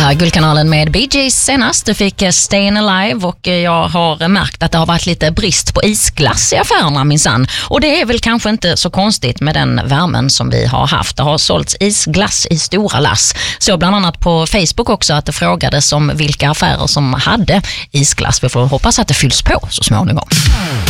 här är Guldkanalen med Bee Gees senast. Du fick Stayin' Alive och jag har märkt att det har varit lite brist på isglass i affärerna minsann. Och det är väl kanske inte så konstigt med den värmen som vi har haft. Det har sålts isglass i stora lass. Så bland annat på Facebook också att det frågades om vilka affärer som hade isglass. Vi får hoppas att det fylls på så småningom.